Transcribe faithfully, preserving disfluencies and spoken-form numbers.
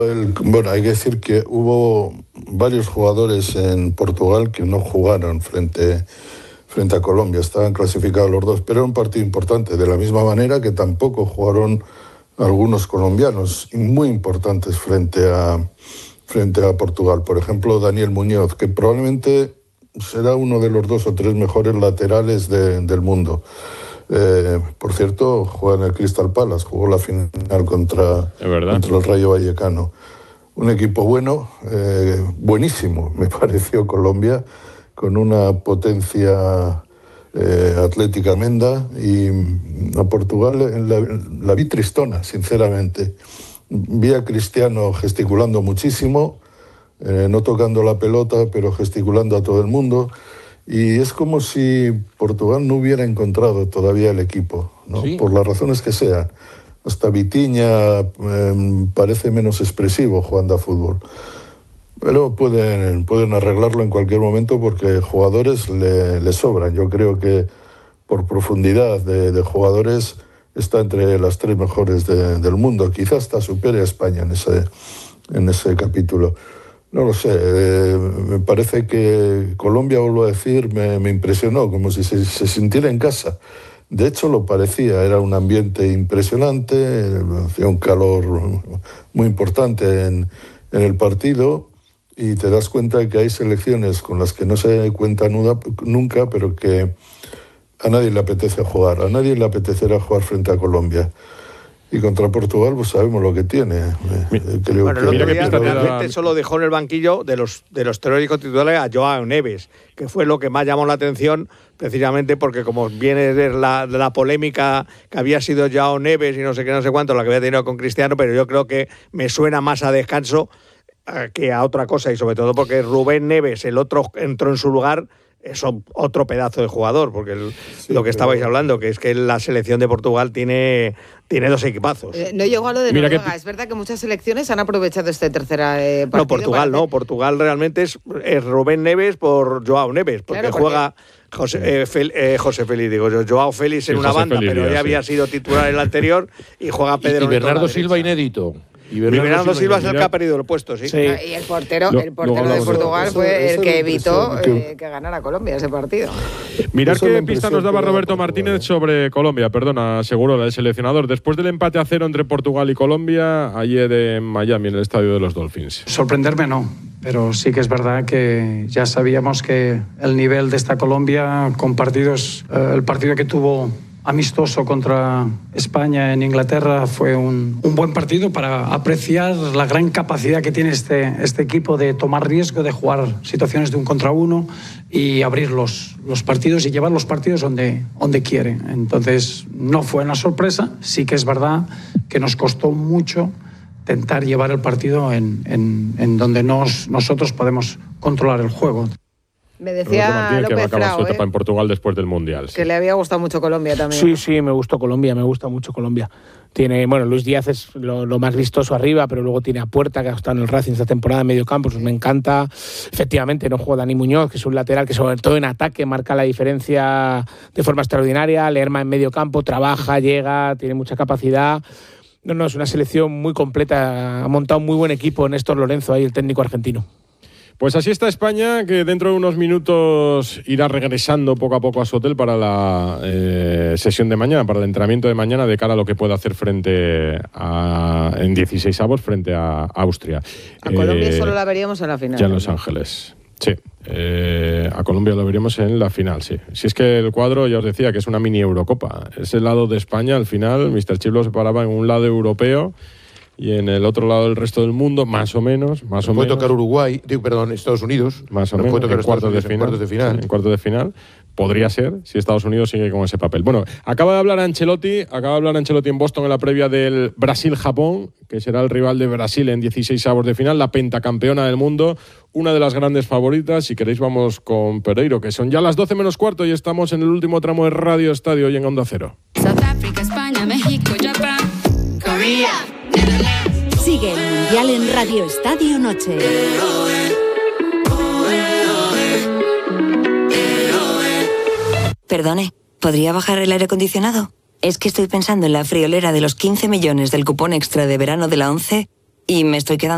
El, bueno, hay que decir que hubo varios jugadores en Portugal que no jugaron frente, frente a Colombia. Estaban clasificados los dos, pero era un partido importante. De la misma manera que tampoco jugaron algunos colombianos muy importantes frente a, frente a Portugal. Por ejemplo, Daniel Muñoz, que probablemente será uno de los dos o tres mejores laterales de, del mundo. Eh, por cierto, juega en el Crystal Palace, jugó la final contra, contra el Rayo Vallecano. Un equipo bueno, eh, buenísimo, me pareció Colombia, con una potencia eh, atlética tremenda, y a Portugal la, la vi tristona, sinceramente. Vi a Cristiano gesticulando muchísimo, eh, no tocando la pelota, pero gesticulando a todo el mundo. Y es como si Portugal no hubiera encontrado todavía el equipo, ¿no? Sí. Por las razones que sean. Hasta Vitinha eh, parece menos expresivo jugando a fútbol. Pero pueden, pueden arreglarlo en cualquier momento porque jugadores le, le sobran. Yo creo que por profundidad de, de jugadores está entre las tres mejores de, del mundo. Quizás hasta supere a España en ese, en ese capítulo. No lo sé, eh, me parece que Colombia, vuelvo a decir, me, me impresionó, como si se, se sintiera en casa. De hecho, lo parecía, era un ambiente impresionante, hacía un calor muy importante en, en el partido, y te das cuenta de que hay selecciones con las que no se cuenta nunca, pero que a nadie le apetece jugar, a nadie le apetecerá jugar frente a Colombia. Y contra Portugal, pues sabemos lo que tiene. Creo bueno, que el otro día que realmente solo dejó en el banquillo de los, de los teóricos titulares a Joao Neves, que fue lo que más llamó la atención, precisamente porque, como viene de la, de la polémica que había sido Joao Neves y no sé qué, no sé cuánto, la que había tenido con Cristiano, pero yo creo que me suena más a descanso que a otra cosa, y sobre todo porque Rubén Neves, el otro, entró en su lugar. Es otro pedazo de jugador, porque el, sí, lo que estabais pero... hablando, que es que la selección de Portugal tiene, tiene dos equipazos. Eh, no llegó a lo de Mira Noruega. Que... Es verdad que muchas selecciones han aprovechado este tercer eh, partido. No, Portugal para... no. Portugal realmente es, es Rubén Neves por Joao Neves, porque, claro, porque... juega José, eh, Fel, eh, José Félix, digo yo, Joao Félix en sí, una José banda, Félix, pero ya sí. había sido titular en el anterior, y juega Pedro. Y, y Bernardo Silva inédito. Y Bernardo, Bernardo Silva es el que ha perdido el puesto, sí. sí. Y el portero, el portero de Portugal eso, fue eso, el que evitó eh, que ganara Colombia ese partido. Mirad qué pista nos daba Roberto Martínez sobre Colombia, perdona, aseguró el seleccionador. Después del empate a cero entre Portugal y Colombia, ayer en Miami, en el estadio de los Dolphins. Sorprenderme no, pero sí que es verdad que ya sabíamos que el nivel de esta Colombia, con partidos, eh, el partido que tuvo amistoso contra España en Inglaterra fue un, un buen partido para apreciar la gran capacidad que tiene este, este equipo de tomar riesgo, de jugar situaciones de un contra uno y abrir los, los partidos y llevar los partidos donde, donde quiere. Entonces no fue una sorpresa, sí que es verdad que nos costó mucho intentar llevar el partido en, en, en donde nos, nosotros podemos controlar el juego. Me decía López que va a acabar Frau, su etapa ¿eh? en Portugal después del Mundial. Que sí. Le había gustado mucho Colombia también. Sí, sí, me gustó Colombia, me gusta mucho Colombia. Tiene, bueno, Luis Díaz es lo, lo más vistoso arriba, pero luego tiene a Puerta, que ha estado en el Racing esta temporada en medio campo, pues me encanta. Efectivamente, no juega Dani Muñoz, que es un lateral que sobre todo en ataque marca la diferencia de forma extraordinaria. Lerma en medio campo, trabaja, llega, tiene mucha capacidad. No, no, es una selección muy completa. Ha montado un muy buen equipo Néstor Lorenzo, ahí el técnico argentino. Pues así está España, que dentro de unos minutos irá regresando poco a poco a su hotel para la eh, sesión de mañana, para el entrenamiento de mañana, de cara a lo que pueda hacer frente a, en dieciséis avos frente a Austria. A Colombia eh, solo la veríamos en la final. Ya en Los Ángeles. Sí, eh, a Colombia lo veríamos en la final, sí. Si es que el cuadro, ya os decía, que es una mini Eurocopa. Ese lado de España, al final, míster Chip lo separaba en un lado europeo y en el otro lado del resto del mundo, más o menos, más o puede menos. tocar Uruguay, digo, perdón, Estados Unidos. Más o menos, puede tocar en, cuartos de, final, en cuartos de final. En cuartos de final. Podría ser, si Estados Unidos sigue con ese papel. Bueno, acaba de hablar Ancelotti, acaba de hablar Ancelotti en Boston en la previa del Brasil-Japón, que será el rival de Brasil en dieciséis avos de final, la pentacampeona del mundo, una de las grandes favoritas. Si queréis vamos con Pereiro, que son ya las doce menos cuarto y estamos en el último tramo de Radio Estadio y en Onda Cero. South Africa, España, México, Japón, Corea, Netherlands. Sigue el Mundial en Radio Estadio Noche. Perdone, ¿podría bajar el aire acondicionado? Es que estoy pensando en la friolera de los quince millones del cupón extra de verano de la ONCE y me estoy quedando